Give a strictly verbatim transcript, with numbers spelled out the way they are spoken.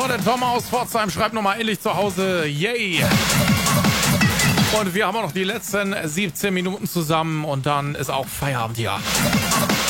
So, der Tom aus Pforzheim schreibt nochmal endlich zu Hause. Yay! Und wir haben auch noch die letzten siebzehn Minuten zusammen und dann ist auch Feierabend hier.